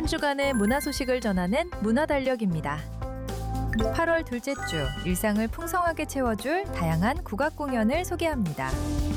한 주간의 문화 소식을 전하는 문화달력입니다. 8월 둘째 주, 일상을 풍성하게 채워줄 다양한 국악 공연을 소개합니다.